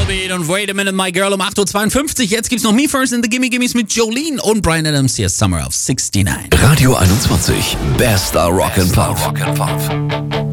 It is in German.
Volbeat und Wait a Minute, My Girl um 8.52 Uhr. Jetzt gibt's noch Me First in the Gimme Gimmes mit Jolene und Bryan Adams. Hier ist Summer of 69. Radio 21. Bester Rock and Pop.